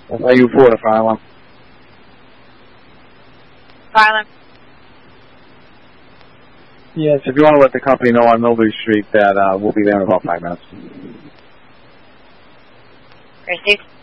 Are you for the filing? Filing. Yes, if you want to let the company know on Millbury Street that we'll be there in about 5 minutes. Received.